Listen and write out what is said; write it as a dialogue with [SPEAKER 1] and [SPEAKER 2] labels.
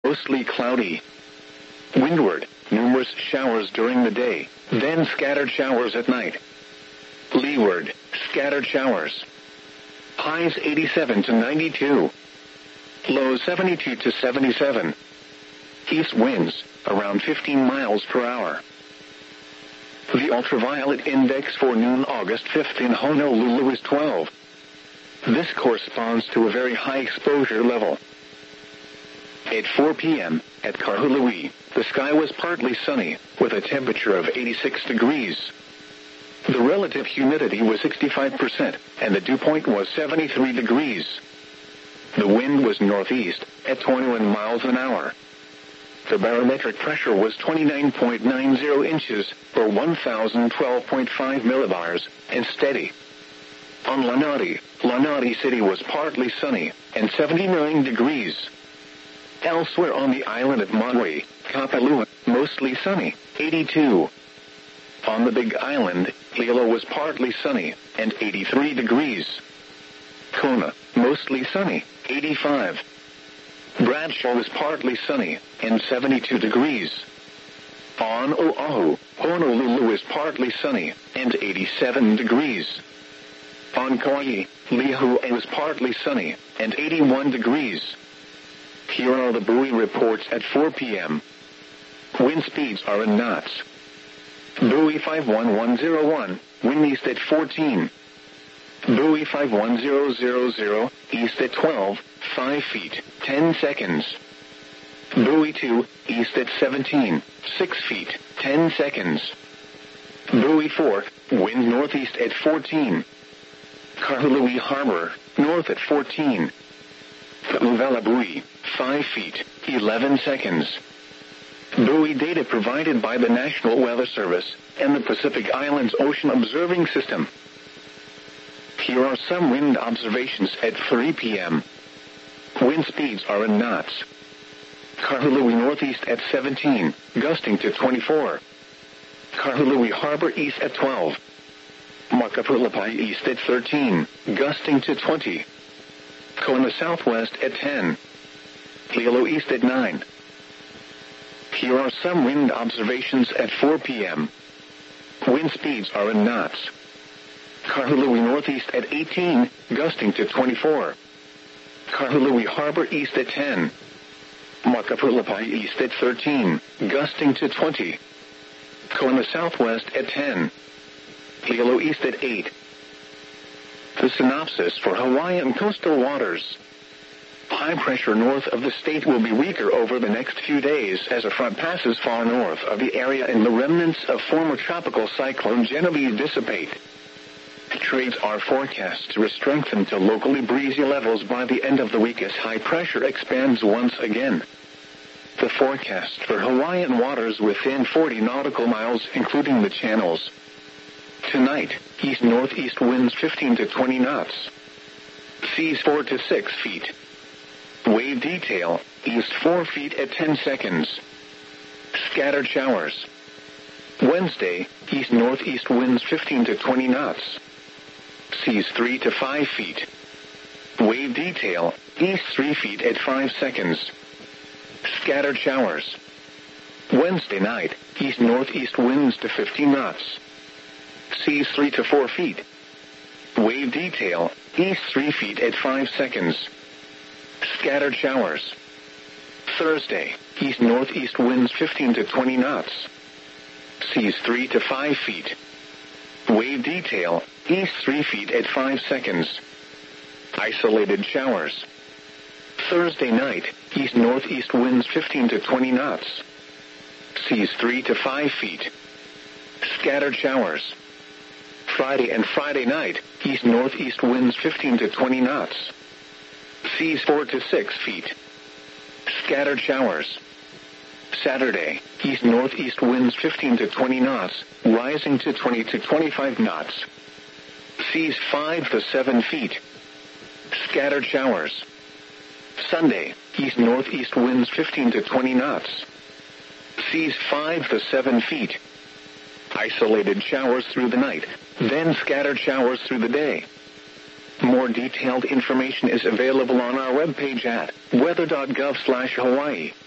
[SPEAKER 1] mostly cloudy. Windward, numerous showers during the day, then scattered showers at night. Leeward, scattered showers. Highs 87 to 92. Lows 72 to 77. East winds, around 15 miles per hour. The ultraviolet index for noon August 5th in Honolulu is 12. This corresponds to a very high exposure level. At 4 p.m., at Kahului, the sky was partly sunny, with a temperature of 86 degrees. The relative humidity was 65%, and the dew point was 73 degrees. The wind was northeast, at 21 miles an hour. The barometric pressure was 29.90 inches, or 1,012.5 millibars, and steady. On Lanai City was partly sunny, and 79 degrees. Elsewhere on the island of Maui, Kapalua, mostly sunny, 82. On the Big Island, Hilo was partly sunny, and 83 degrees. Kona, mostly sunny, 85. Bradshaw was partly sunny, and 72 degrees. On Oahu, Honolulu was partly sunny, and 87 degrees. On Kauai, Lihue was partly sunny, and 81 degrees. Here are the buoy reports at 4 p.m. Wind speeds are in knots. Buoy 51101, wind east at 14. Buoy 51000, east at 12, 5 feet, 10 seconds. Buoy 2, east at 17, 6 feet, 10 seconds. Buoy 4, wind northeast at 14. Kahului Harbor, north at 14. Uvela buoy, 5 feet, 11 seconds. Buoy data provided by the National Weather Service and the Pacific Islands Ocean Observing System. Here are some wind observations at 3 p.m. Wind speeds are in knots. Kahului northeast at 17, gusting to 24. Kahului Harbor east at 12. Makapulapai east at 13, gusting to 20. Kona southwest at 10. Hilo east at 9. Here are some wind observations at 4 p.m. Wind speeds are in knots. Kahului northeast at 18, gusting to 24. Kahului Harbor east at 10. Makapulapai east at 13, gusting to 20. Kona southwest at 10. Hilo east at 8. The synopsis for Hawaiian coastal waters. High pressure north of the state will be weaker over the next few days as a front passes far north of the area and the remnants of former tropical cyclone Genevieve dissipate. Trades are forecast to strengthen to locally breezy levels by the end of the week as high pressure expands once again. The forecast for Hawaiian waters within 40 nautical miles, including the channels. Tonight, east-northeast winds 15 to 20 knots. Seas 4 to 6 feet. Wave detail, east 4 feet at 10 seconds. Scattered showers. Wednesday, east-northeast winds 15 to 20 knots. Seas 3 to 5 feet. Wave detail, east 3 feet at 5 seconds. Scattered showers. Wednesday night, east-northeast winds to 15 knots. Seas 3 to 4 feet. Wave detail, east 3 feet at 5 seconds. Scattered showers. Thursday, east-northeast winds 15 to 20 knots. Seas 3 to 5 feet. Wave detail, east 3 feet at 5 seconds. Isolated showers. Thursday night, east-northeast winds 15 to 20 knots. Seas 3 to 5 feet. Scattered showers. Friday and Friday night, east-northeast winds 15 to 20 knots. Seas 4 to 6 feet. Scattered showers. Saturday, east-northeast winds 15 to 20 knots, rising to 20 to 25 knots. Seas 5 to 7 feet. Scattered showers. Sunday, east-northeast winds 15 to 20 knots. Seas 5 to 7 feet. Isolated showers through the night, then scattered showers through the day. More detailed information is available on our webpage at weather.gov/Hawaii.